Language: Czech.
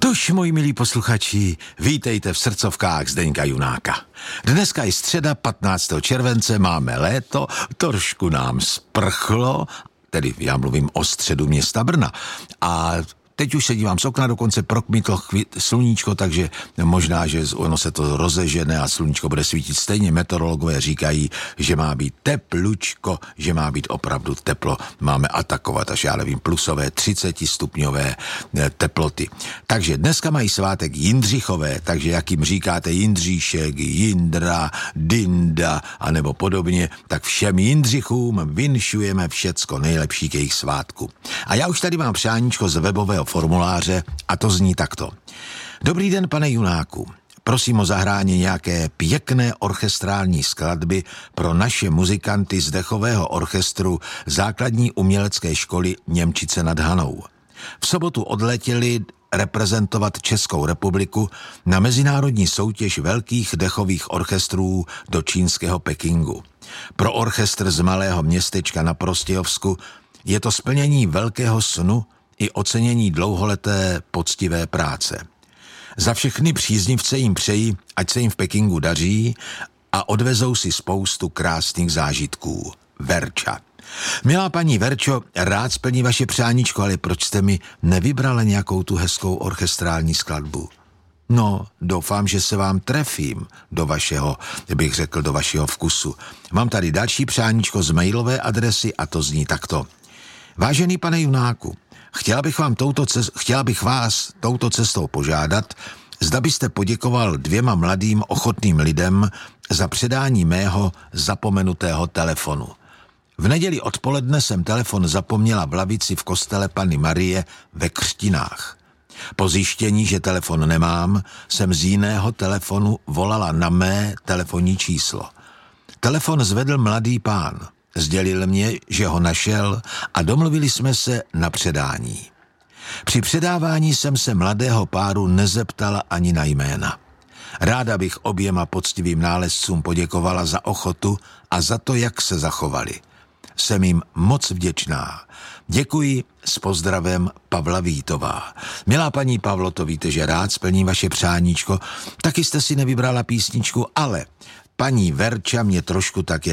Tož, moji milí posluchači, vítejte v srdcovkách Zdeňka Junáka. Dneska je středa, 15. července, máme léto, trošku nám sprchlo, tedy já mluvím o středu města Brna. A teď už se dívám z okna, dokonce prokmitlo sluníčko, takže možná, že ono se to rozežene a sluníčko bude svítit stejně. Meteorologové říkají, že má být teplučko, že má být opravdu teplo. Máme atakovat až, já nevím, plusové 30 stupňové teploty. Takže dneska mají svátek Jindřichové, takže jak jim říkáte Jindříšek, Jindra, Dinda anebo podobně, tak všem Jindřichům vinšujeme všecko nejlepší k jejich svátku. A já už tady mám přáníčko z webového formuláře a to zní takto. Dobrý den, pane Junáku. Prosím o zahrání nějaké pěkné orchestrální skladby pro naše muzikanty z dechového orchestru základní umělecké školy Němčice nad Hanou. V sobotu odletěli reprezentovat Českou republiku na mezinárodní soutěž velkých dechových orchestrů do čínského Pekingu. Pro orchestr z malého městečka na Prostějovsku je to splnění velkého snu i ocenění dlouholeté poctivé práce. Za všechny příznivce jim přeji, ať se jim v Pekingu daří a odvezou si spoustu krásných zážitků. Verča. Milá paní Verčo, rád splní vaše přáníčko, ale proč jste mi nevybrala nějakou tu hezkou orchestrální skladbu? No, doufám, že se vám trefím do vašeho, bych řekl, do vašeho vkusu. Mám tady další přáníčko z mailové adresy a to zní takto. Vážený pane Junáku, chtěla bych vás touto cestou požádat, zda byste poděkoval 2 mladým ochotným lidem za předání mého zapomenutého telefonu. V neděli odpoledne jsem telefon zapomněla v lavici v kostele Panny Marie ve Křtinách. Po zjištění, že telefon nemám, jsem z jiného telefonu volala na mé telefonní číslo. Telefon zvedl mladý pán. Sdělil mě, že ho našel a domluvili jsme se na předání. Při předávání jsem se mladého páru nezeptala ani na jména. Ráda bych oběma poctivým nálezcům poděkovala za ochotu a za to, jak se zachovali. Jsem jim moc vděčná. Děkuji, s pozdravem Pavla Vítová. Milá paní Pavlo, to víte, že rád splním vaše přáníčko, taky jste si nevybrala písničku, ale paní Verča mě trošku tak